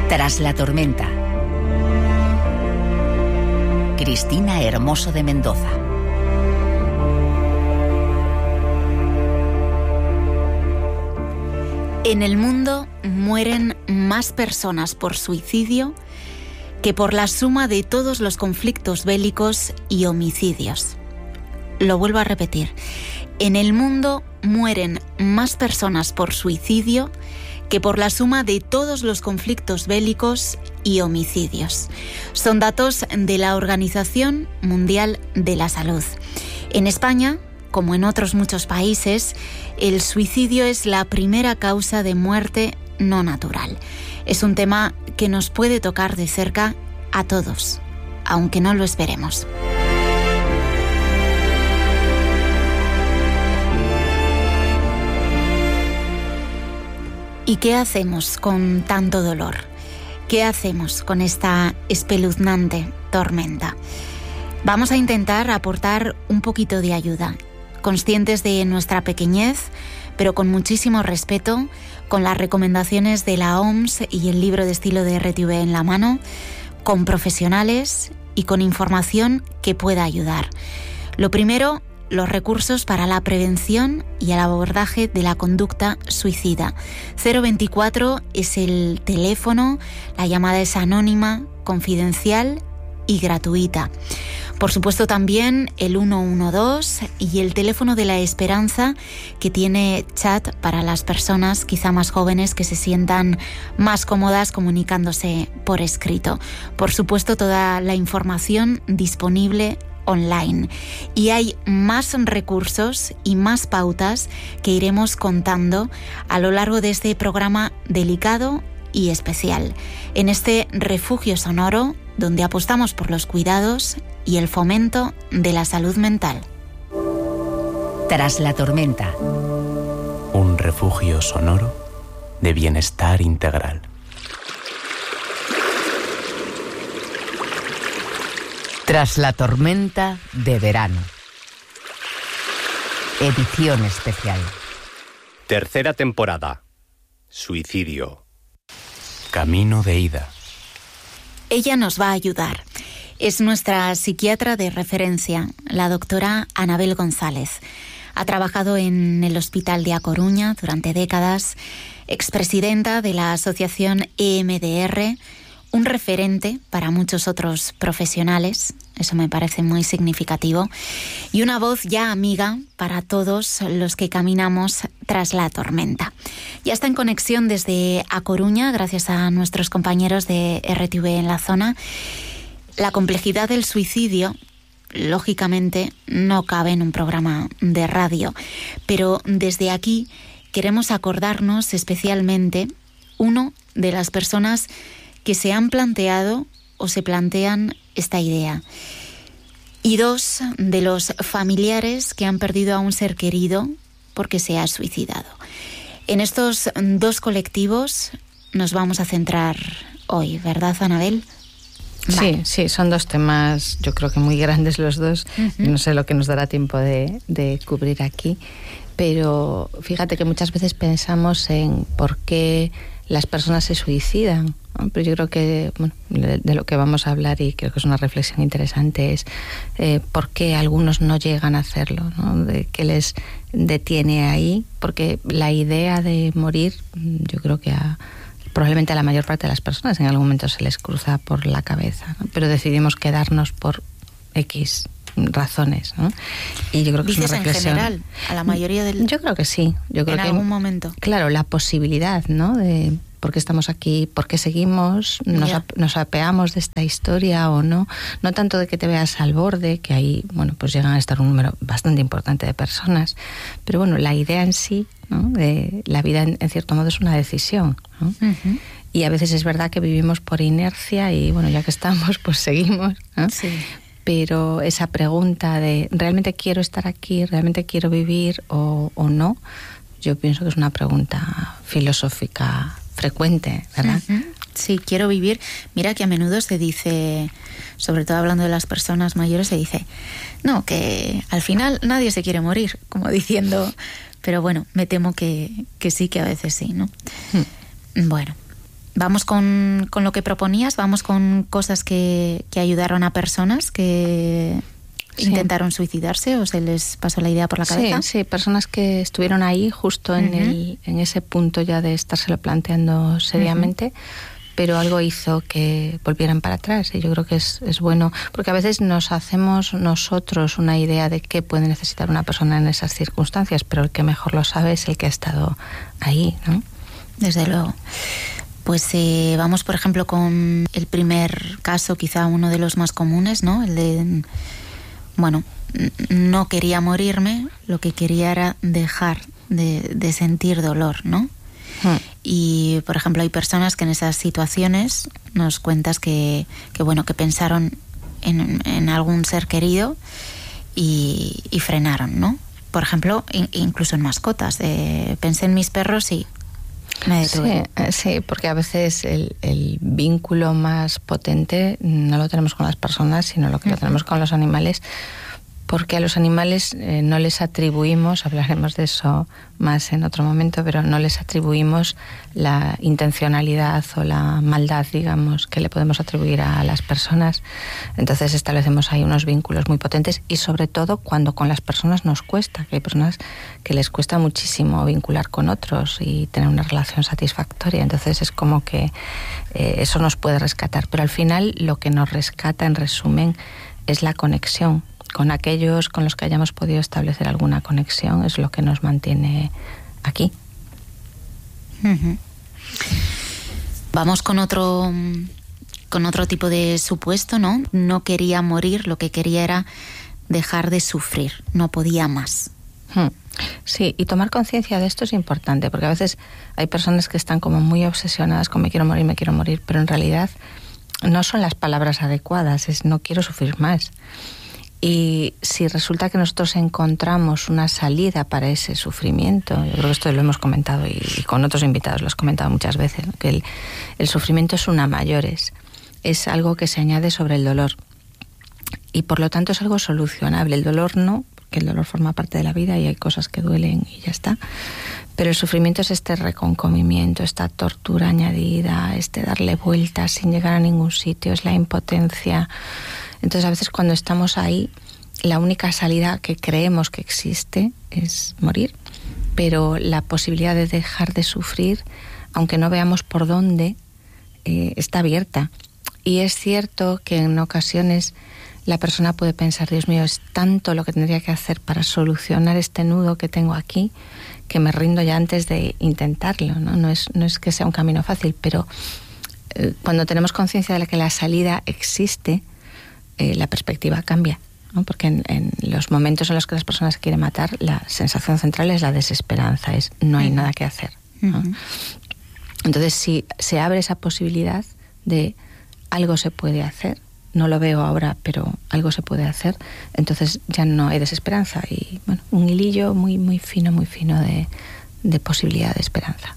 Tras la tormenta. Cristina Hermoso de Mendoza. En el mundo mueren más personas por suicidio que por la suma de todos los conflictos bélicos y homicidios. Lo vuelvo a repetir. En el mundo mueren más personas por suicidio que por la suma de todos los conflictos bélicos y homicidios. Son datos de la Organización Mundial de la Salud. En España, como en otros muchos países, el suicidio es la primera causa de muerte no natural. Es un tema que nos puede tocar de cerca a todos, aunque no lo esperemos. ¿Y qué hacemos con tanto dolor? ¿Qué hacemos con esta espeluznante tormenta? Vamos a intentar aportar un poquito de ayuda, conscientes de nuestra pequeñez, pero con muchísimo respeto, con las recomendaciones de la OMS y el libro de estilo de RTV en la mano, con profesionales y con información que pueda ayudar. Lo primero, los recursos para la prevención y el abordaje de la conducta suicida. 024 es el teléfono, la llamada es anónima, confidencial y gratuita. Por supuesto también el 112 y el teléfono de la esperanza, que tiene chat para las personas quizá más jóvenes que se sientan más cómodas comunicándose por escrito. Por supuesto toda la información disponible online. Y hay más recursos y más pautas que iremos contando a lo largo de este programa delicado y especial. En este refugio sonoro donde apostamos por los cuidados y el fomento de la salud mental. Tras la tormenta. Un refugio sonoro de bienestar integral. Tras la tormenta de verano. Edición especial. Tercera temporada. Suicidio. Camino de ida. Ella nos va a ayudar. Es nuestra psiquiatra de referencia, la doctora Anabel González. Ha trabajado en el Hospital de A Coruña durante décadas, expresidenta de la asociación EMDR, un referente para muchos otros profesionales, eso me parece muy significativo, y una voz ya amiga para todos los que caminamos tras la tormenta. Ya está en conexión desde A Coruña, gracias a nuestros compañeros de RTV en la zona. La complejidad del suicidio, lógicamente, no cabe en un programa de radio, pero desde aquí queremos acordarnos especialmente, uno, de las personas que se han planteado o se plantean esta idea. Y dos, de los familiares que han perdido a un ser querido porque se ha suicidado. En estos dos nos vamos a centrar hoy, ¿verdad, Anabel? Vale. Sí, son dos temas, yo creo que muy grandes los dos. No sé lo que nos dará tiempo de cubrir aquí, pero fíjate que muchas veces pensamos en por qué las personas se suicidan, ¿no? Pero yo creo que de lo que vamos a hablar, y creo que es una reflexión interesante, es por qué algunos no llegan a hacerlo, ¿no? De qué les detiene ahí, porque la idea de morir, yo creo que probablemente a la mayor parte de las personas en algún momento se les cruza por la cabeza, ¿no? Pero decidimos quedarnos por X razones, ¿no? Y yo creo que ¿dices es una reflexión en general a la mayoría del...? Yo creo que sí. Yo creo en algún momento. Claro, la posibilidad, ¿no? De por qué estamos aquí, por qué seguimos, nos apeamos de esta historia o no. No tanto de que te veas al borde, que ahí, pues llegan a estar un número bastante importante de personas, pero la idea en sí, ¿no? De la vida en cierto modo es una decisión, ¿no? Uh-huh. Y a veces es verdad que vivimos por inercia y ya que estamos, pues seguimos, ¿no? Sí. Pero esa pregunta de ¿realmente quiero estar aquí? ¿Realmente quiero vivir o no? Yo pienso que es una pregunta filosófica frecuente, ¿verdad? Uh-huh. Sí, quiero vivir. Mira que a menudo se dice, sobre todo hablando de las personas mayores, se dice, no, que al final nadie se quiere morir, como diciendo, pero me temo que sí, que a veces sí, ¿no? Bueno, Vamos con lo que proponías, vamos con cosas que ayudaron a personas que intentaron suicidarse o se les pasó la idea por la cabeza. Sí, personas que estuvieron ahí justo en ese punto ya de estárselo planteando seriamente, pero algo hizo que volvieran para atrás, y yo creo que es bueno, porque a veces nos hacemos nosotros una idea de qué puede necesitar una persona en esas circunstancias, pero el que mejor lo sabe es el que ha estado ahí, ¿no? Desde luego. Pues vamos, por ejemplo, con el primer caso, quizá uno de los más comunes, ¿no? El de, bueno, no quería morirme, lo que quería era dejar de sentir dolor, ¿no? Y, por ejemplo, hay personas que en esas situaciones nos cuentas que pensaron en algún ser querido y frenaron, ¿no? Por ejemplo, incluso en mascotas. Pensé en mis perros y me detuve. Sí, porque a veces el vínculo más potente no lo tenemos con las personas, sino lo que lo tenemos con los animales, porque a los animales no les atribuimos, hablaremos de eso más en otro momento, pero no les atribuimos la intencionalidad o la maldad, digamos, que le podemos atribuir a las personas. Entonces establecemos ahí unos vínculos muy potentes, y sobre todo cuando con las personas nos cuesta, que hay personas que les cuesta muchísimo vincular con otros y tener una relación satisfactoria. Entonces es como que eso nos puede rescatar, pero al final lo que nos rescata, en resumen, es la conexión con aquellos con los que hayamos podido establecer alguna conexión, es lo que nos mantiene aquí. Vamos con otro tipo de supuesto, ¿no? No quería morir, lo que quería era dejar de sufrir, no podía más. Sí, y tomar conciencia de esto es importante, porque a veces hay personas que están como muy obsesionadas con me quiero morir, pero en realidad no son las palabras adecuadas, es no quiero sufrir más. Y si resulta que nosotros encontramos una salida para ese sufrimiento, yo creo que esto lo hemos comentado y con otros invitados lo has comentado muchas veces, ¿no? Que el sufrimiento es una mayores, es algo que se añade sobre el dolor y por lo tanto es algo solucionable. El dolor no, porque el dolor forma parte de la vida y hay cosas que duelen y ya está, pero el sufrimiento es este reconcomimiento, esta tortura añadida, este darle vueltas sin llegar a ningún sitio, es la impotencia. Entonces a veces cuando estamos ahí, la única salida que creemos que existe es morir, pero la posibilidad de dejar de sufrir, aunque no veamos por dónde, está abierta. Y es cierto que en ocasiones la persona puede pensar, Dios mío, es tanto lo que tendría que hacer para solucionar este nudo que tengo aquí, que me rindo ya antes de intentarlo, ¿no? No es que sea un camino fácil, pero cuando tenemos conciencia de que la salida existe, la perspectiva cambia, ¿no? Porque en los momentos en los que las personas se quieren matar, la sensación central es la desesperanza, es no hay nada que hacer, ¿no? Entonces, si se abre esa posibilidad de algo se puede hacer, no lo veo ahora, pero algo se puede hacer, entonces ya no hay desesperanza y, bueno, un hilillo muy, muy fino de posibilidad de esperanza.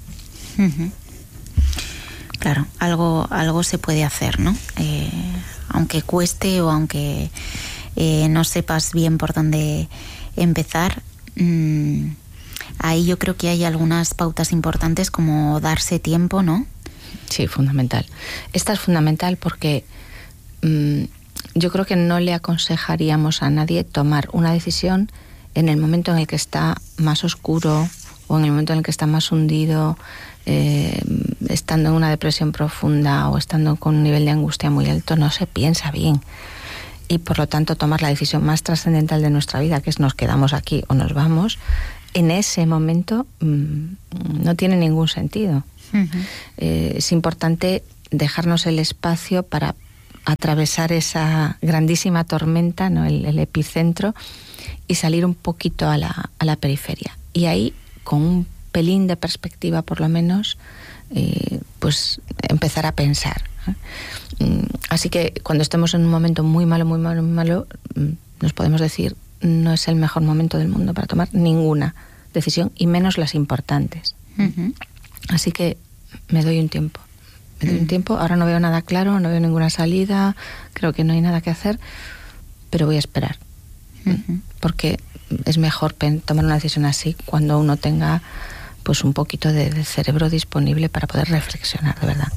Claro, algo se puede hacer, ¿no? Aunque cueste o aunque no sepas bien por dónde empezar, ahí yo creo que hay algunas pautas importantes como darse tiempo, ¿no? Sí, fundamental. Esta es fundamental porque yo creo que no le aconsejaríamos a nadie tomar una decisión en el momento en el que está más oscuro o en el momento en el que está más hundido, estando en una depresión profunda o estando con un nivel de angustia muy alto. No se piensa bien y por lo tanto tomar la decisión más trascendental de nuestra vida, que es nos quedamos aquí o nos vamos, en ese momento no tiene ningún sentido. Es importante dejarnos el espacio para atravesar esa grandísima tormenta, ¿no? el epicentro, y salir un poquito a la periferia, y ahí con un pelín de perspectiva por lo menos, pues empezar a pensar. Así que cuando estemos en un momento muy malo, nos podemos decir, no es el mejor momento del mundo para tomar ninguna decisión, y menos las importantes. Así que me doy un tiempo. Ahora no veo nada claro, no veo ninguna salida, creo que no hay nada que hacer, pero voy a esperar. Porque es mejor tomar una decisión así cuando uno tenga pues un poquito de cerebro disponible para poder reflexionar, de verdad.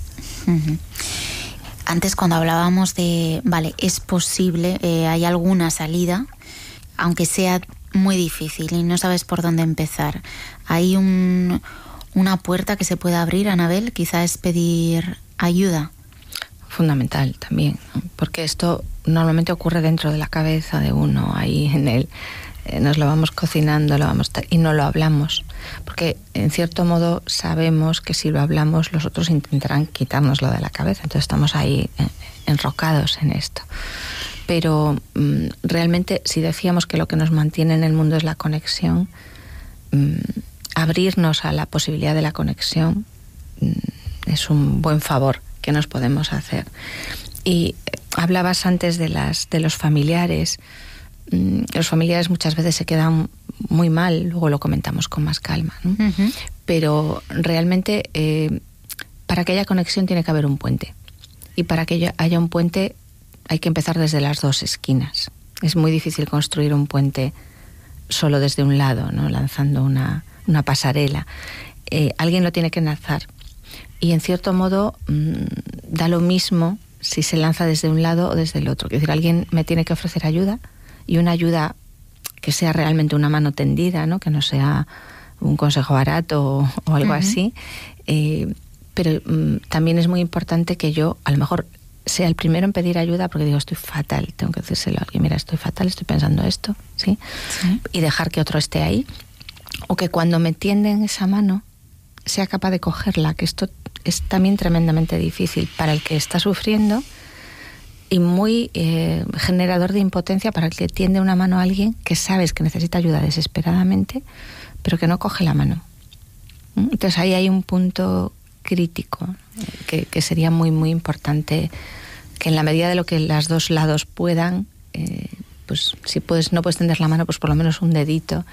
Uh-huh. Antes, cuando hablábamos de, vale, es posible, hay alguna salida, aunque sea muy difícil y no sabes por dónde empezar. ¿Hay una puerta que se pueda abrir, Anabel? Quizá es pedir ayuda. Fundamental también, ¿no? Porque esto normalmente ocurre dentro de la cabeza de uno, ahí en el... nos lo vamos cocinando, y no lo hablamos, porque en cierto modo sabemos que si lo hablamos los otros intentarán quitárnoslo de la cabeza, entonces estamos ahí enrocados en esto. Pero realmente, si decíamos que lo que nos mantiene en el mundo es la conexión, abrirnos a la posibilidad de la conexión es un buen favor que nos podemos hacer. Y hablabas antes de los familiares. Los familiares muchas veces se quedan muy mal, luego lo comentamos con más calma, ¿no? Uh-huh. Pero realmente para que haya conexión tiene que haber un puente, y para que haya un puente hay que empezar desde las dos esquinas. Es muy difícil construir un puente solo desde un lado, ¿no? Lanzando una pasarela. Alguien lo tiene que lanzar, y en cierto modo da lo mismo si se lanza desde un lado o desde el otro. Quiero decir, alguien me tiene que ofrecer ayuda, y una ayuda que sea realmente una mano tendida, ¿no? Que no sea un consejo barato o algo uh-huh. así. Pero también es muy importante que yo, a lo mejor, sea el primero en pedir ayuda, porque digo, estoy fatal, tengo que decírselo a alguien, mira, estoy fatal, estoy pensando esto, ¿sí? Sí. Y dejar que otro esté ahí. O que cuando me tienden esa mano, sea capaz de cogerla, que esto es también tremendamente difícil para el que está sufriendo, y muy generador de impotencia para el que tiende una mano a alguien que sabes que necesita ayuda desesperadamente, pero que no coge la mano. Entonces ahí hay un punto crítico que sería muy, muy importante, que en la medida de lo que los dos lados puedan, pues si no puedes tender la mano, pues por lo menos un dedito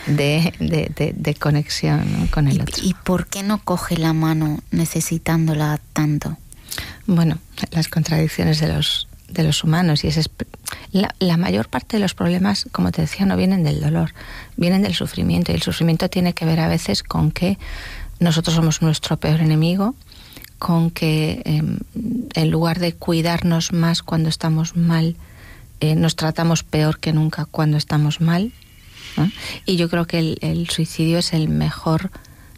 de conexión, ¿no? Con el otro. ¿Y por qué no coge la mano necesitándola tanto? Bueno, las contradicciones de los humanos, y la mayor parte de los problemas, como te decía, no vienen del dolor, vienen del sufrimiento, y el sufrimiento tiene que ver a veces con que nosotros somos nuestro peor enemigo, con que en lugar de cuidarnos más cuando estamos mal, nos tratamos peor que nunca cuando estamos mal, ¿no? Y yo creo que el suicidio es el mejor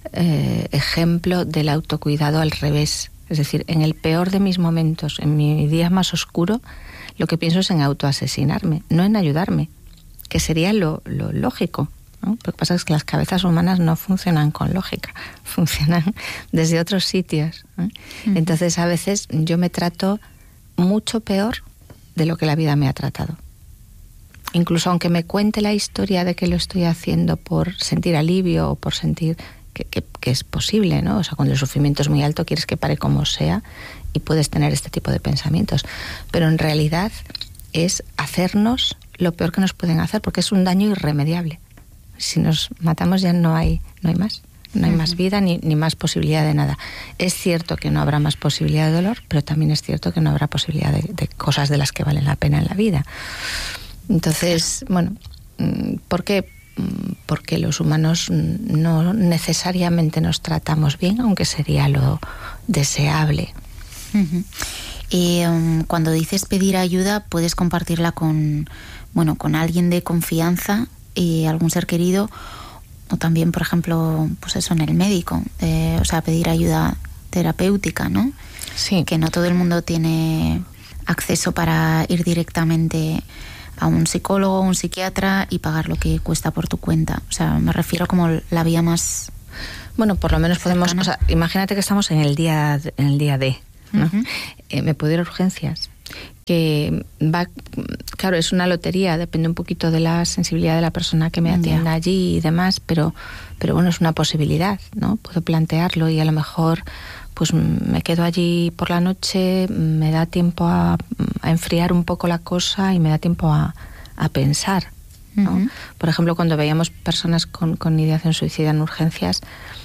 ejemplo del autocuidado al revés. Es decir, en el peor de mis momentos, en mi día más oscuro, lo que pienso es en autoasesinarme, no en ayudarme, que sería lo lógico, ¿no? Lo que pasa es que las cabezas humanas no funcionan con lógica, funcionan desde otros sitios, ¿no? Entonces, a veces yo me trato mucho peor de lo que la vida me ha tratado. Incluso aunque me cuente la historia de que lo estoy haciendo por sentir alivio o por sentir que es posible, ¿no? O sea, cuando el sufrimiento es muy alto, quieres que pare como sea y puedes tener este tipo de pensamientos. Pero en realidad es hacernos lo peor que nos pueden hacer, porque es un daño irremediable. Si nos matamos ya no hay más. No hay más vida ni más posibilidad de nada. Es cierto que no habrá más posibilidad de dolor, pero también es cierto que no habrá posibilidad de cosas de las que valen la pena en la vida. Entonces, bueno, ¿por qué? Porque los humanos no necesariamente nos tratamos bien, aunque sería lo deseable. Uh-huh. Y cuando dices pedir ayuda, puedes compartirla con alguien de confianza, algún ser querido, o también, por ejemplo, pues eso, en el médico, o sea, pedir ayuda terapéutica, ¿no? Sí. Que no todo el mundo tiene acceso para ir directamente a un psicólogo o un psiquiatra y pagar lo que cuesta por tu cuenta. O sea, me refiero como la vía más... Bueno, por lo menos podemos... O sea, imagínate que estamos en el día D, ¿no? Uh-huh. Me puedo ir a urgencias. Que va... Claro, es una lotería, depende un poquito de la sensibilidad de la persona que me atienda allí y demás, pero bueno, es una posibilidad, ¿no? Puedo plantearlo y a lo mejor pues me quedo allí por la noche, me da tiempo a enfriar un poco la cosa y me da tiempo a pensar, ¿no? Uh-huh. Por ejemplo, cuando veíamos personas con ideación suicida en urgencias,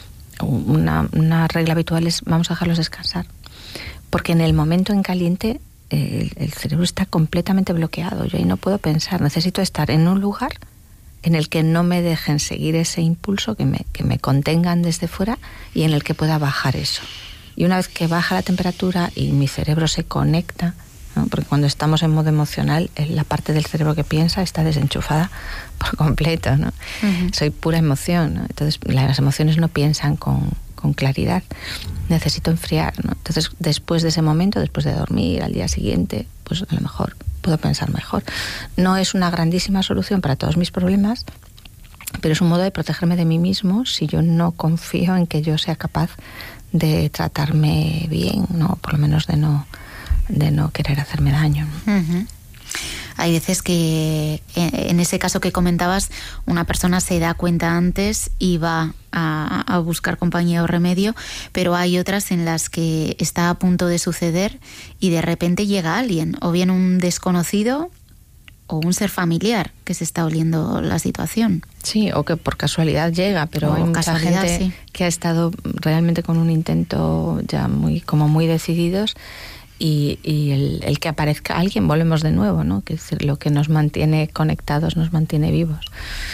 una regla habitual es vamos a dejarlos descansar, porque en el momento en caliente el cerebro está completamente bloqueado. Yo ahí no puedo pensar, necesito estar en un lugar en el que no me dejen seguir ese impulso, que me contengan desde fuera y en el que pueda bajar eso. Y una vez que baja la temperatura y mi cerebro se conecta, ¿no? Porque cuando estamos en modo emocional, la parte del cerebro que piensa está desenchufada por completo, ¿no? Soy pura emoción, ¿no? Entonces las emociones no piensan con claridad. Necesito enfriar, ¿no? Entonces después de ese momento, después de dormir al día siguiente, pues a lo mejor puedo pensar mejor. No es una grandísima solución para todos mis problemas, pero es un modo de protegerme de mí mismo si yo no confío en que yo sea capaz de tratarme bien, ¿no? Por lo menos de no querer hacerme daño, ¿no? Hay veces que, en ese caso que comentabas, una persona se da cuenta antes y va a buscar compañía o remedio, pero hay otras en las que está a punto de suceder y de repente llega alguien, o bien un desconocido o un ser familiar que se está oliendo la situación. Sí, o que por casualidad llega, pero hay mucha gente que ha estado realmente con un intento ya muy decididos. Y el que aparezca alguien, volvemos de nuevo, ¿no? Que es decir, lo que nos mantiene conectados, nos mantiene vivos.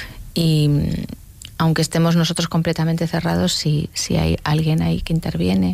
Y aunque estemos nosotros completamente cerrados, si hay alguien ahí que interviene,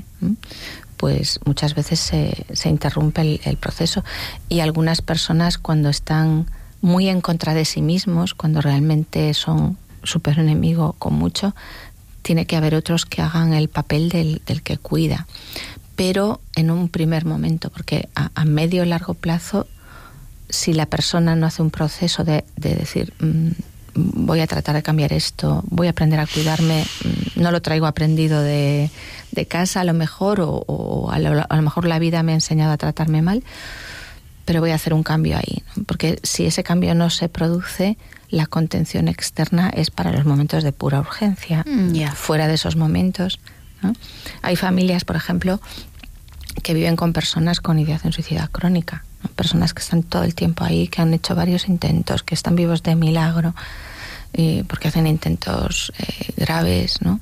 pues muchas veces se interrumpe el proceso. Y algunas personas, cuando están muy en contra de sí mismos, cuando realmente son súper enemigo con mucho, tiene que haber otros que hagan el papel del que cuida. Pero en un primer momento, porque a medio y largo plazo, si la persona no hace un proceso de decir, voy a tratar de cambiar esto, voy a aprender a cuidarme, no lo traigo aprendido de casa a lo mejor, o a lo mejor la vida me ha enseñado a tratarme mal, pero voy a hacer un cambio ahí, ¿no? Porque si ese cambio no se produce, la contención externa es para los momentos de pura urgencia. Fuera de esos momentos, ¿no? Hay familias, por ejemplo, que viven con personas con ideación suicida crónica, ¿no? Personas que están todo el tiempo ahí, que han hecho varios intentos, que están vivos de milagro, porque hacen intentos graves, ¿no?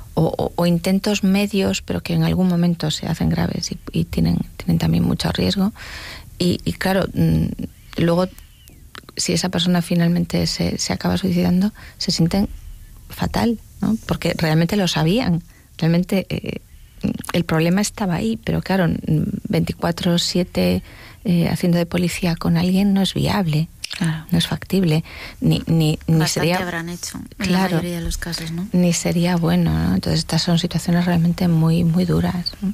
O intentos medios, pero que en algún momento se hacen graves y tienen también mucho riesgo. Y claro, luego, si esa persona finalmente se acaba suicidando, se sienten fatal, ¿no? Porque realmente lo sabían. Realmente el problema estaba ahí, pero claro, 24/7 haciendo de policía con alguien no es viable, claro. No es factible, ni sería... habrán hecho, en la mayoría de los casos, ¿no? Ni sería bueno, ¿no? Entonces estas son situaciones realmente muy, muy duras, ¿no?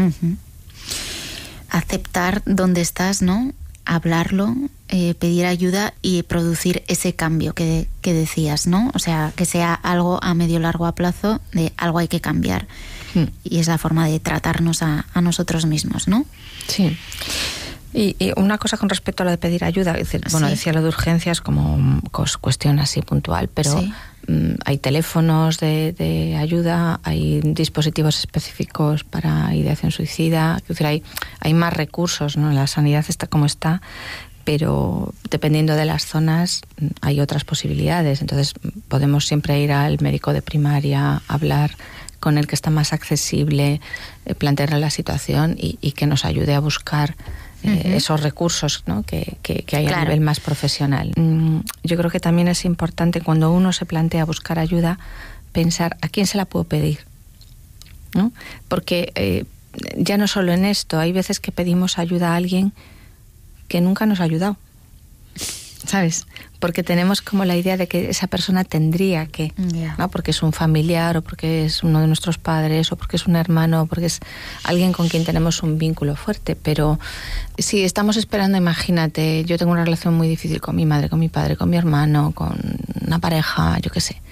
Aceptar dónde estás, ¿no? Hablarlo, pedir ayuda y producir ese cambio que decías, ¿no? O sea, que sea algo a medio largo plazo, de algo hay que cambiar. Y es la forma de tratarnos a nosotros mismos, ¿no? Sí. Y una cosa con respecto a lo de pedir ayuda, es decir, bueno, decía lo de urgencias como cuestión así puntual, pero hay teléfonos de ayuda, hay dispositivos específicos para ideación suicida, es decir, hay más recursos, ¿no? La sanidad está como está, pero dependiendo de las zonas hay otras posibilidades. Entonces podemos siempre ir al médico de primaria, hablar con el que está más accesible, plantearle la situación y que nos ayude a buscar esos recursos, ¿no? que hay a nivel más profesional. Yo creo que también es importante, cuando uno se plantea buscar ayuda, pensar a quién se la puedo pedir, ¿no? Porque ya no solo en esto, hay veces que pedimos ayuda a alguien que nunca nos ha ayudado, ¿sabes? Porque tenemos como la idea de que esa persona tendría que, ¿no? Porque es un familiar, o porque es uno de nuestros padres, o porque es un hermano, o porque es alguien con quien tenemos un vínculo fuerte. Pero si estamos esperando, imagínate, yo tengo una relación muy difícil con mi madre, con mi padre, con mi hermano, con una pareja, yo qué sé.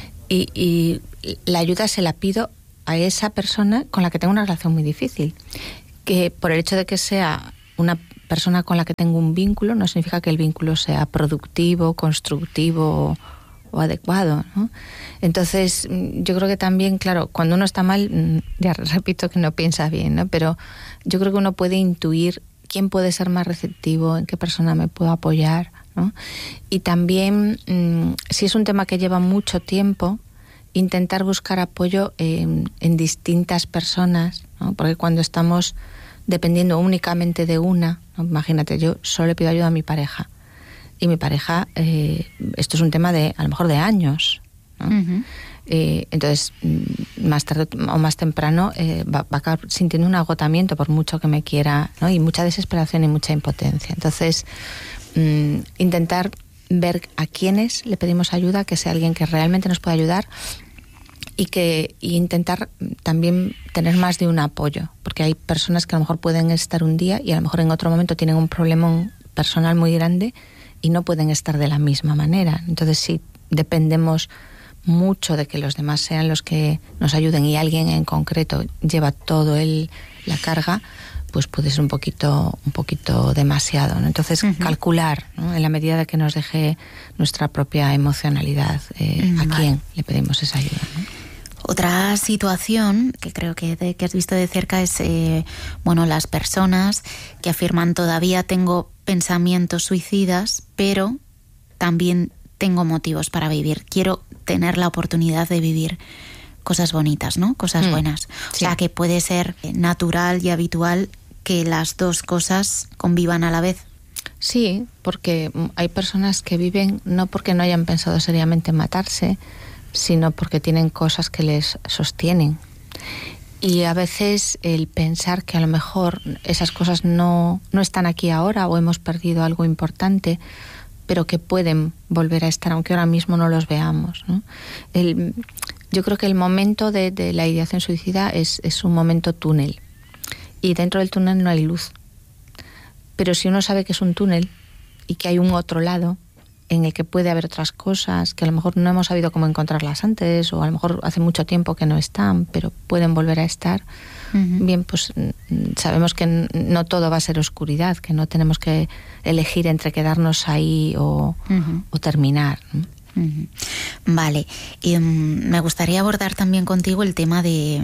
Y la ayuda se la pido a esa persona con la que tengo una relación muy difícil. Que por el hecho de que sea una persona con la que tengo un vínculo no significa que el vínculo sea productivo, constructivo o adecuado, ¿no? Entonces yo creo que también, claro, cuando uno está mal, ya repito que no piensa bien, ¿no? Pero yo creo que uno puede intuir quién puede ser más receptivo, en qué persona me puedo apoyar, ¿no? Y también, si es un tema que lleva mucho tiempo, intentar buscar apoyo en distintas personas, ¿no? Porque cuando estamos dependiendo únicamente de una, ¿no? Imagínate, yo solo le pido ayuda a mi pareja, y mi pareja, esto es un tema de, a lo mejor, de años, ¿no? Entonces, más tarde o más temprano va a acabar sintiendo un agotamiento por mucho que me quiera, ¿no? Y mucha desesperación y mucha impotencia. Entonces, intentar ver a quiénes le pedimos ayuda, que sea alguien que realmente nos pueda ayudar, y intentar también tener más de un apoyo, porque hay personas que a lo mejor pueden estar un día y a lo mejor en otro momento tienen un problema personal muy grande y no pueden estar de la misma manera. Entonces, si dependemos mucho de que los demás sean los que nos ayuden y alguien en concreto lleva todo la carga, pues puede ser un poquito demasiado, ¿no? Entonces, calcular, ¿no? En la medida de que nos deje nuestra propia emocionalidad, a quién le pedimos esa ayuda, ¿no? Otra situación que creo que has visto de cerca es las personas que afirman: todavía tengo pensamientos suicidas, pero también tengo motivos para vivir. Quiero tener la oportunidad de vivir cosas bonitas, ¿no? Cosas buenas. O sea, que puede ser natural y habitual que las dos cosas convivan a la vez. Sí, porque hay personas que viven no porque no hayan pensado seriamente en matarse, sino porque tienen cosas que les sostienen. Y a veces el pensar que a lo mejor esas cosas no están aquí ahora, o hemos perdido algo importante, pero que pueden volver a estar, aunque ahora mismo no los veamos, ¿no? Yo creo que el momento de la ideación suicida es un momento túnel. Y dentro del túnel no hay luz. Pero si uno sabe que es un túnel y que hay un otro lado en el que puede haber otras cosas que a lo mejor no hemos sabido cómo encontrarlas antes, o a lo mejor hace mucho tiempo que no están, pero pueden volver a estar, bien, pues sabemos que no todo va a ser oscuridad, que no tenemos que elegir entre quedarnos ahí o terminar, ¿no? Vale. Y me gustaría abordar también contigo el tema de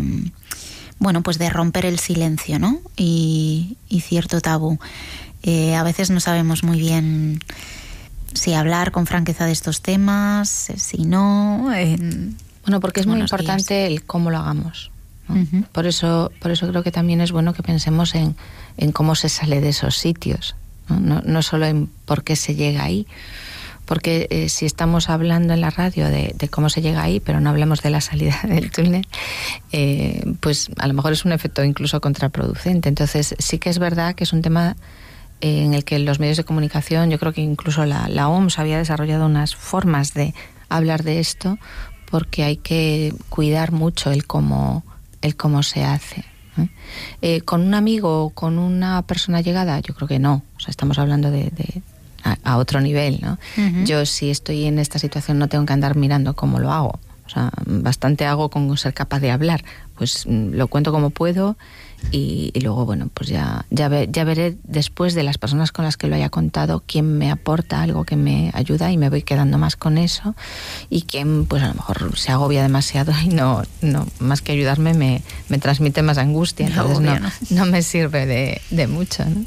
de romper el silencio, ¿no? Y cierto tabú. A veces no sabemos muy bien si hablar con franqueza de estos temas, si no. Porque es muy importante el cómo lo hagamos, ¿no? Por eso creo que también es bueno que pensemos en cómo se sale de esos sitios, ¿no? No solo en por qué se llega ahí. Porque si estamos hablando en la radio de cómo se llega ahí, pero no hablamos de la salida del túnel, pues a lo mejor es un efecto incluso contraproducente. Entonces sí que es verdad que es un tema en el que los medios de comunicación, yo creo que incluso la OMS había desarrollado unas formas de hablar de esto, porque hay que cuidar mucho el cómo se hace, ¿eh? Con un amigo o con una persona allegada, yo creo que no. O sea, estamos hablando a otro nivel, ¿no? Yo, si estoy en esta situación, no tengo que andar mirando cómo lo hago. O sea, bastante hago con ser capaz de hablar. Pues lo cuento como puedo y luego, pues ya veré después de las personas con las que lo haya contado quién me aporta algo que me ayuda, y me voy quedando más con eso, y quién, pues a lo mejor se agobia demasiado y no más que ayudarme me transmite más angustia. Entonces no me sirve de mucho, ¿no?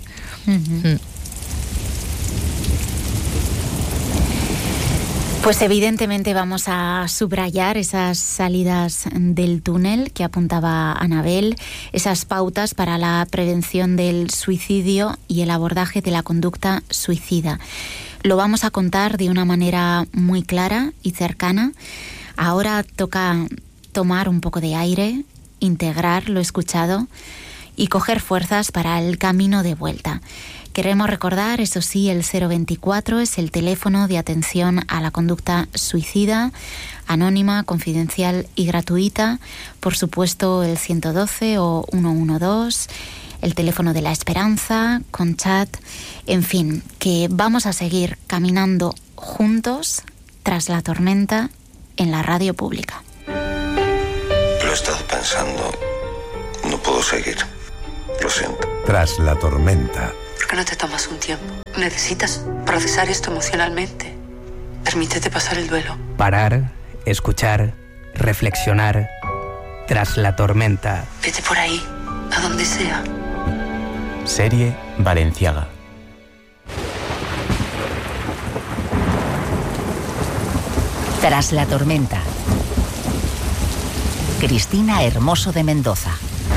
Pues evidentemente vamos a subrayar esas salidas del túnel que apuntaba Anabel, esas pautas para la prevención del suicidio y el abordaje de la conducta suicida. Lo vamos a contar de una manera muy clara y cercana. Ahora toca tomar un poco de aire, integrar lo escuchado y coger fuerzas para el camino de vuelta. Queremos recordar, eso sí, el 024 es el teléfono de atención a la conducta suicida, anónima, confidencial y gratuita. Por supuesto, el 112 o 112, el teléfono de la esperanza, con chat. En fin, que vamos a seguir caminando juntos tras la tormenta en la radio pública. Lo he estado pensando. No puedo seguir. Lo siento. Tras la tormenta. ¿Por qué no te tomas un tiempo? Necesitas procesar esto emocionalmente. Permítete pasar el duelo. Parar, escuchar, reflexionar. Tras la tormenta. Vete por ahí, a donde sea. Serie Valenciaga. Tras la tormenta. Cristina Hermoso de Mendoza.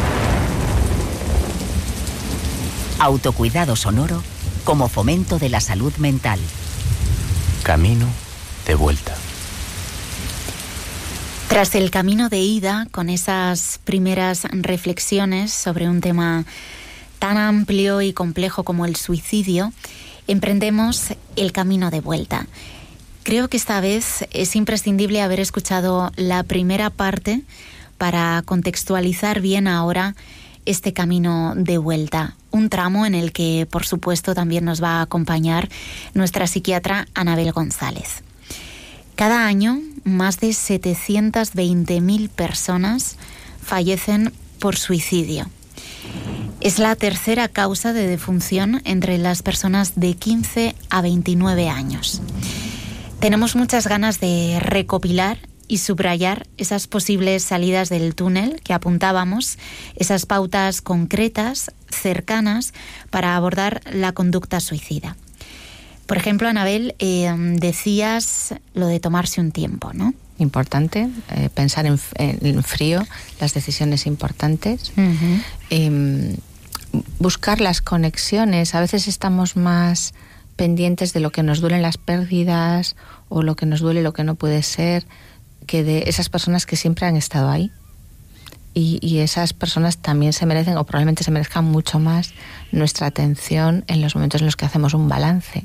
Autocuidado sonoro como fomento de la salud mental. Camino de vuelta. Tras el camino de ida, con esas primeras reflexiones sobre un tema tan amplio y complejo como el suicidio, emprendemos el camino de vuelta. Creo que esta vez es imprescindible haber escuchado la primera parte para contextualizar bien ahora este camino de vuelta. Un tramo en el que, por supuesto, también nos va a acompañar nuestra psiquiatra Anabel González. Cada año, más de 720.000 personas fallecen por suicidio. Es la tercera causa de defunción entre las personas de 15 a 29 años. Tenemos muchas ganas de recopilar y subrayar esas posibles salidas del túnel que apuntábamos, esas pautas concretas, cercanas, para abordar la conducta suicida. Por ejemplo, Anabel, decías lo de tomarse un tiempo, ¿no? Importante, pensar en frío, las decisiones importantes. Uh-huh. Buscar las conexiones. A veces estamos más pendientes de lo que nos duelen las pérdidas o lo que nos duele, lo que no puede ser, que de esas personas que siempre han estado ahí. Y esas personas también se merecen, o probablemente se merezcan mucho más, nuestra atención en los momentos en los que hacemos un balance.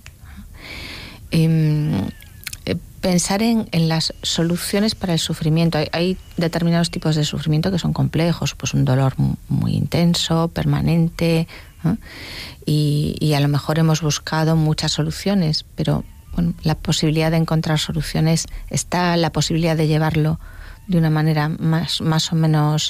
Pensar en las soluciones para el sufrimiento. Hay determinados tipos de sufrimiento que son complejos, pues un dolor muy intenso, permanente, ¿no? Y a lo mejor hemos buscado muchas soluciones, pero bueno, la posibilidad de encontrar soluciones está, la posibilidad de llevarlo de una manera más o menos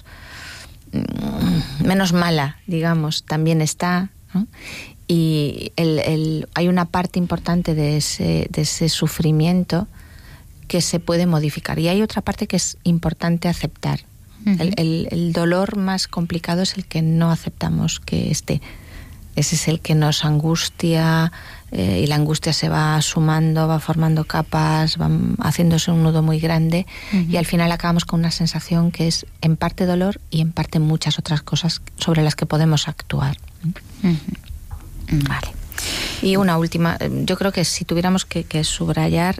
mala, digamos, también está, ¿no? Y hay una parte importante de ese sufrimiento que se puede modificar. Y hay otra parte que es importante aceptar. Uh-huh. El dolor más complicado es el que no aceptamos que esté. Ese es el que nos angustia, y la angustia se va sumando, va formando capas, va haciéndose un nudo muy grande. Uh-huh. Y al final acabamos con una sensación que es en parte dolor y en parte muchas otras cosas sobre las que podemos actuar. Uh-huh. Vale. Y una última, yo creo que si tuviéramos que subrayar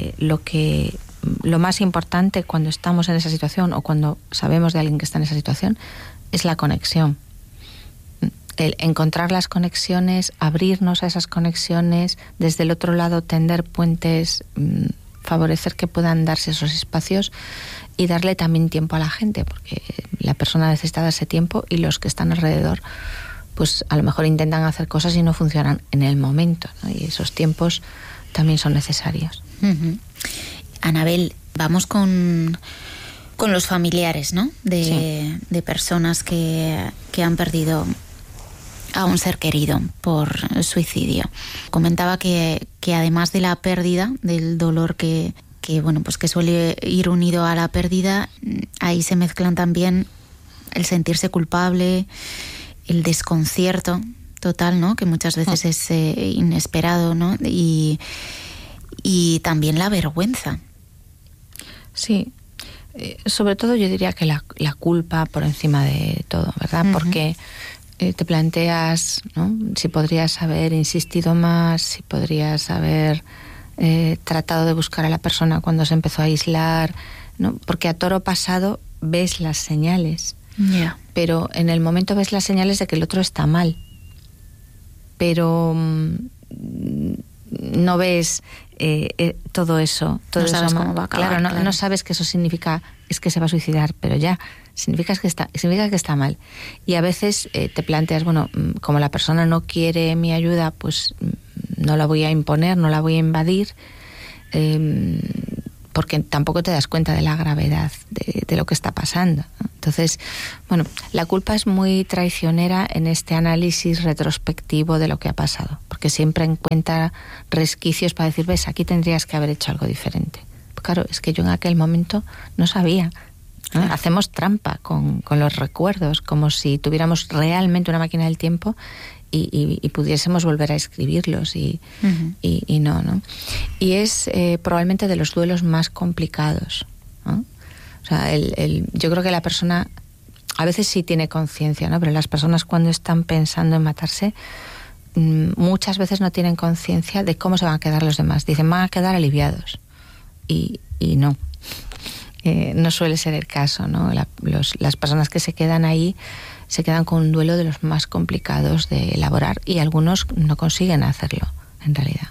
lo más importante cuando estamos en esa situación o cuando sabemos de alguien que está en esa situación es la conexión. El encontrar las conexiones, abrirnos a esas conexiones, desde el otro lado tender puentes, favorecer que puedan darse esos espacios y darle también tiempo a la gente, porque la persona necesita darse tiempo y los que están alrededor pues a lo mejor intentan hacer cosas y no funcionan en el momento, ¿no? Y esos tiempos también son necesarios. Uh-huh. Anabel, vamos con los familiares, ¿no? De personas que han perdido a un ser querido por suicidio. Comentaba que además de la pérdida, del dolor que bueno, pues que suele ir unido a la pérdida, ahí se mezclan también el sentirse culpable, el desconcierto total, ¿no? Que muchas veces es inesperado, ¿no? Y también la vergüenza. Sí, sobre todo yo diría que la culpa por encima de todo, ¿verdad? Uh-huh. Porque te planteas, ¿no? Si podrías haber insistido más, si podrías haber tratado de buscar a la persona cuando se empezó a aislar, ¿no? Porque a toro pasado ves las señales. Yeah. Pero en el momento ves las señales de que el otro está mal, pero no ves todo eso. No sabes cómo va a acabar. Claro, no sabes que eso significa es que se va a suicidar, pero ya significa que está mal. Y a veces te planteas, bueno, como la persona no quiere mi ayuda, pues no la voy a imponer, no la voy a invadir, porque tampoco te das cuenta de la gravedad de lo que está pasando. Entonces, bueno, la culpa es muy traicionera en este análisis retrospectivo de lo que ha pasado, porque siempre encuentra resquicios para decir, ves, aquí tendrías que haber hecho algo diferente. Pues claro, es que yo en aquel momento no sabía. ¿No? Claro. Hacemos trampa con los recuerdos, como si tuviéramos realmente una máquina del tiempo y pudiésemos volver a escribirlos y no. Y es probablemente de los duelos más complicados, ¿no? O sea, yo creo que la persona a veces sí tiene conciencia, ¿no? Pero las personas cuando están pensando en matarse muchas veces no tienen conciencia de cómo se van a quedar los demás. Dicen, van a quedar aliviados. Y no. no suele ser el caso, ¿no? Las personas que se quedan ahí se quedan con un duelo de los más complicados de elaborar y algunos no consiguen hacerlo, en realidad.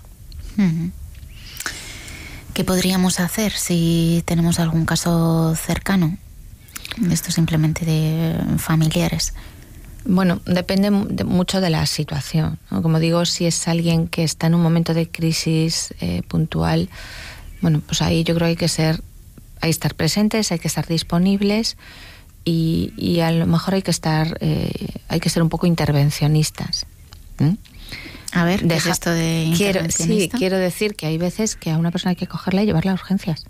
¿Qué podríamos hacer si tenemos algún caso cercano? Esto simplemente de familiares. Bueno, depende mucho de la situación, ¿no? Como digo, si es alguien que está en un momento de crisis puntual, bueno, pues ahí yo creo que hay que estar presentes, hay que estar disponibles y a lo mejor hay que ser un poco intervencionistas. A ver, ¿qué es esto de intervencionista? Quiero decir que hay veces que a una persona hay que cogerla y llevarla a urgencias.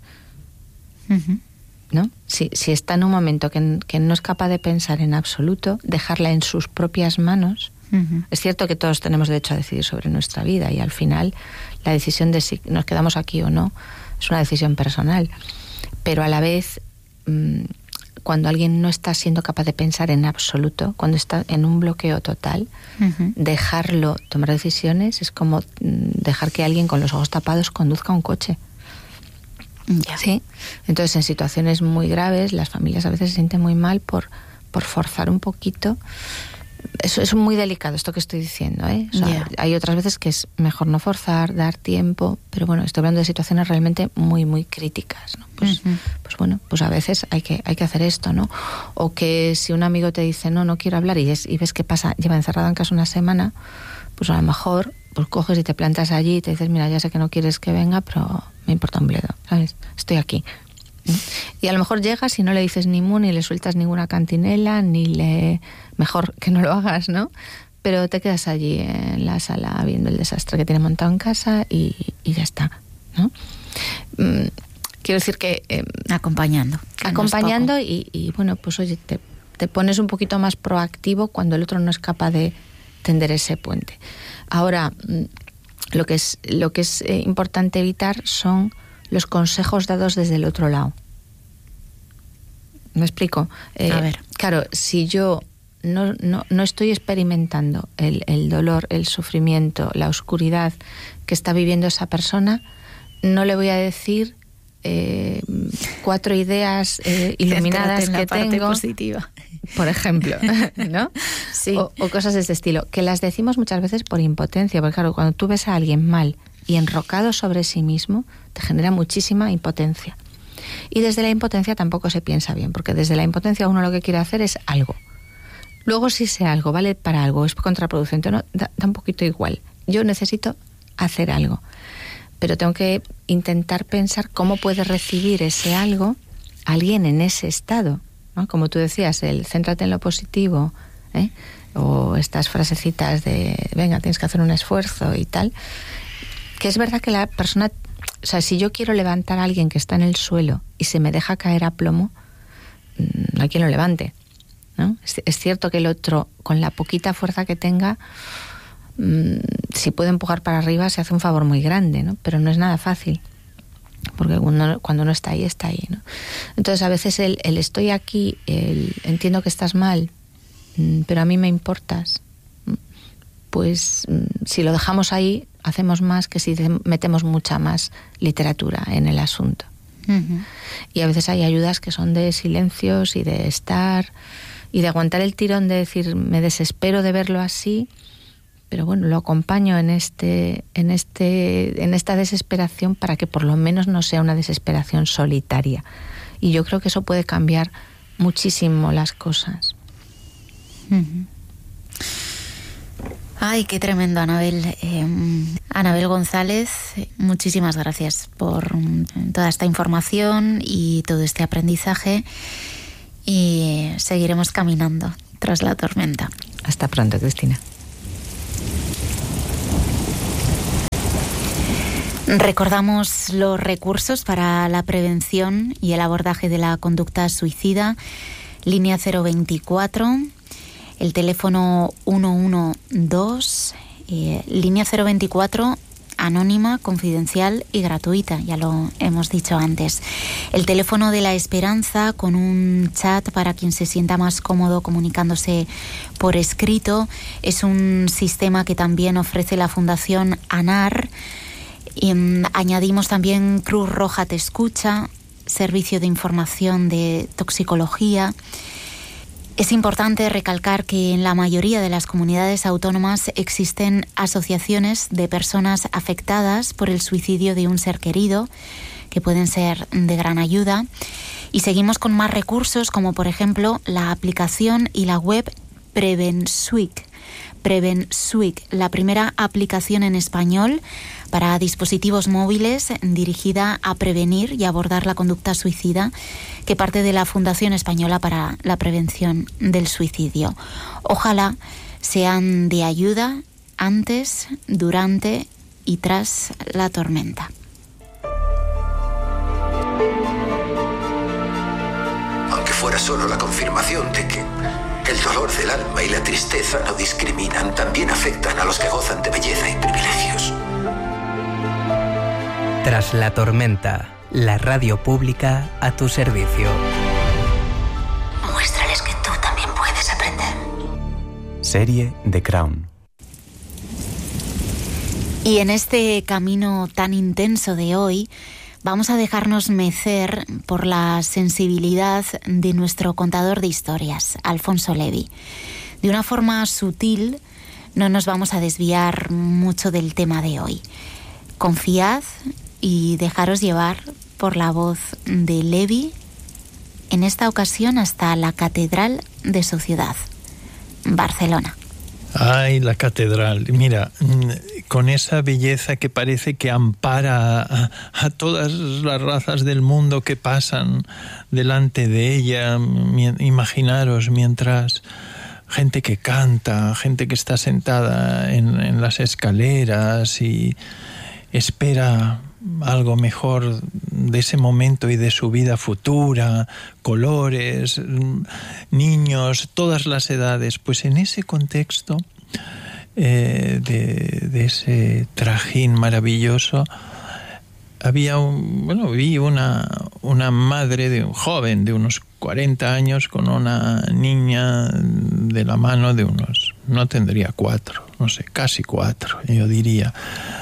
¿No? Si está en un momento que no es capaz de pensar en absoluto, dejarla en sus propias manos. Es cierto que todos tenemos derecho a decidir sobre nuestra vida y al final la decisión de si nos quedamos aquí o no es una decisión personal. Pero a la vez, cuando alguien no está siendo capaz de pensar en absoluto, cuando está en un bloqueo total, dejarlo tomar decisiones es como dejar que alguien con los ojos tapados conduzca un coche. Ya. ¿Sí? Entonces, en situaciones muy graves, las familias a veces se sienten muy mal por forzar un poquito. Eso es muy delicado, esto que estoy diciendo, ¿eh? O sea, hay otras veces que es mejor no forzar, dar tiempo, pero bueno, estoy hablando de situaciones realmente muy, muy críticas, ¿no? Pues bueno, pues a veces hay que hacer esto, ¿no? O que si un amigo te dice, no quiero hablar y ves que pasa, lleva encerrado en casa una semana, pues a lo mejor pues coges y te plantas allí y te dices, mira, ya sé que no quieres que venga, pero me importa un bledo, ¿sabes? Estoy aquí. Y a lo mejor llegas y no le dices ni mu, ni le sueltas ninguna cantinela, mejor que no lo hagas, ¿no? Pero te quedas allí en la sala viendo el desastre que tiene montado en casa y ya está, ¿no? Quiero decir que... acompañando y bueno, pues oye, te pones un poquito más proactivo cuando el otro no es capaz de tender ese puente. Ahora, lo que es importante evitar son los consejos dados desde el otro lado. ¿Me explico? A ver. Claro, si yo no estoy experimentando el dolor, el sufrimiento, la oscuridad que está viviendo esa persona, no le voy a decir 4 ideas iluminadas que tengo, positiva, por ejemplo, ¿no? Sí. O cosas de este estilo, que las decimos muchas veces por impotencia, porque claro, cuando tú ves a alguien mal y enrocado sobre sí mismo, te genera muchísima impotencia. Y desde la impotencia tampoco se piensa bien, porque desde la impotencia uno lo que quiere hacer es algo. Luego si ese algo vale para algo, es contraproducente, no, da un poquito igual. Yo necesito hacer algo, pero tengo que intentar pensar cómo puede recibir ese algo alguien en ese estado, ¿no? Como tú decías, el céntrate en lo positivo, o estas frasecitas de venga, tienes que hacer un esfuerzo y tal, que es verdad que la persona, o sea, si yo quiero levantar a alguien que está en el suelo y se me deja caer a plomo, no hay quien lo levante, ¿no? Es cierto que el otro, con la poquita fuerza que tenga, si puede empujar para arriba, se hace un favor muy grande, ¿no? Pero no es nada fácil, porque cuando uno está ahí, ¿no? Entonces a veces el estoy aquí, entiendo que estás mal, pero a mí me importas, pues si lo dejamos ahí, hacemos más que si metemos mucha más literatura en el asunto. Y a veces hay ayudas que son de silencios y de estar y de aguantar el tirón, de decir, me desespero de verlo así, pero bueno, lo acompaño en esta desesperación para que por lo menos no sea una desesperación solitaria. Y yo creo que eso puede cambiar muchísimo las cosas. Ay, qué tremendo, Anabel. Anabel González, muchísimas gracias por toda esta información y todo este aprendizaje, y seguiremos caminando tras la tormenta. Hasta pronto, Cristina. Recordamos los recursos para la prevención y el abordaje de la conducta suicida. Línea 024, el teléfono 112, línea 024, anónima, confidencial y gratuita, ya lo hemos dicho antes. El teléfono de la esperanza, con un chat para quien se sienta más cómodo comunicándose por escrito. Es un sistema que también ofrece la Fundación ANAR. Y añadimos también Cruz Roja Te Escucha, Servicio de Información de Toxicología. Es importante recalcar que en la mayoría de las comunidades autónomas existen asociaciones de personas afectadas por el suicidio de un ser querido, que pueden ser de gran ayuda. Y seguimos con más recursos, como por ejemplo la aplicación y la web Prevensuic, la primera aplicación en español para dispositivos móviles dirigida a prevenir y abordar la conducta suicida, que parte de la Fundación Española para la Prevención del Suicidio. Ojalá sean de ayuda antes, durante y tras la tormenta. Aunque fuera solo la confirmación de que el dolor del alma y la tristeza no discriminan, también afectan a los que gozan de belleza y privilegios. Tras la tormenta, la radio pública a tu servicio. Muéstrales que tú también puedes aprender. Serie The Crown. Y en este camino tan intenso de hoy, vamos a dejarnos mecer por la sensibilidad de nuestro contador de historias, Alfonso Levi. De una forma sutil, no nos vamos a desviar mucho del tema de hoy. Confiad y dejaros llevar por la voz de Levi, en esta ocasión hasta la catedral de su ciudad, Barcelona. Ay, la catedral. Mira, con esa belleza que parece que ampara a todas las razas del mundo que pasan delante de ella. Imaginaros, mientras gente que canta, gente que está sentada en las escaleras y espera algo mejor de ese momento y de su vida futura, colores, niños, todas las edades. Pues en ese contexto de ese trajín maravilloso vi una madre de un joven de unos 40 años con una niña de la mano de unos, no tendría 4, no sé, casi 4, yo diría.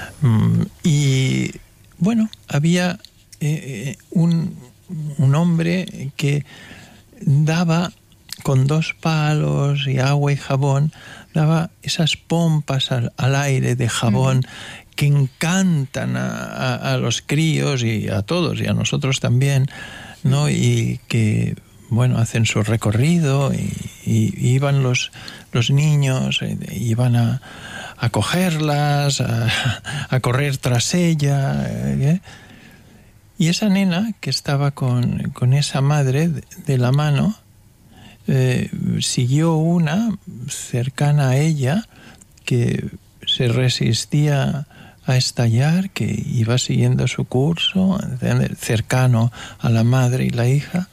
Y bueno, había un hombre que daba con 2 palos y agua y jabón, daba esas pompas al aire de jabón que encantan a los críos y a todos y a nosotros también, ¿no? Y que, bueno, hacen su recorrido y iban los niños, iban a cogerlas, a correr tras ella. Y esa nena que estaba con esa madre de la mano, siguió una cercana a ella que se resistía a estallar, que iba siguiendo su curso, cercano a la madre y la hija.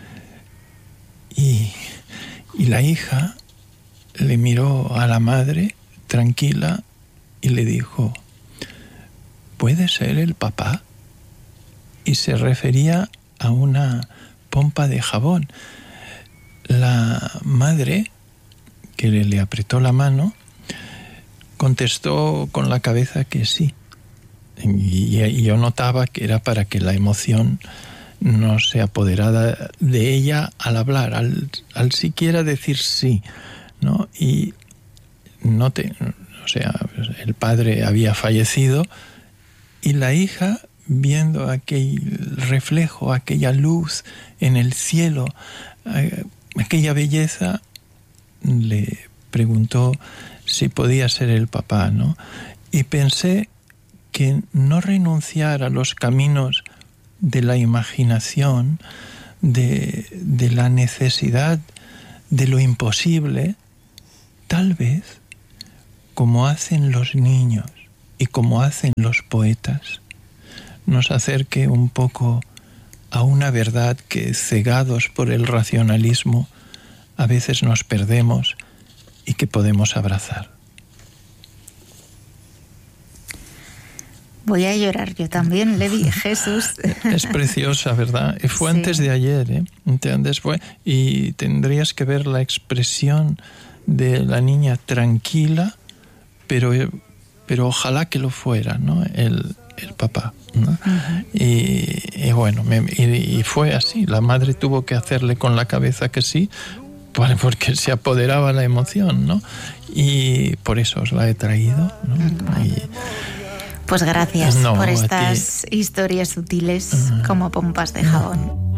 Y la hija le miró a la madre tranquila y le dijo: ¿puede ser el papá? Y se refería a una pompa de jabón. La madre, que le apretó la mano, contestó con la cabeza que sí. Y yo notaba que era para que la emoción no se apoderara de ella al hablar, al siquiera decir sí, ¿no? Y el padre había fallecido y la hija, viendo aquel reflejo, aquella luz en el cielo, aquella belleza, le preguntó si podía ser el papá, ¿no? Y pensé que no renunciar a los caminos de la imaginación, de la necesidad de lo imposible, tal vez, como hacen los niños y como hacen los poetas, nos acerque un poco a una verdad que, cegados por el racionalismo, a veces nos perdemos y que podemos abrazar. Voy a llorar yo también, Levi, Jesús. Es preciosa, ¿verdad? Fue antes de ayer, ¿entiendes? Y tendrías que ver la expresión de la niña tranquila, pero ojalá que lo fuera, ¿no? el papá, ¿no? Y bueno, y fue así. La madre tuvo que hacerle con la cabeza que sí, porque se apoderaba la emoción, ¿no? Y por eso os la he traído, ¿no? Pues gracias por estas historias sutiles como pompas de jabón.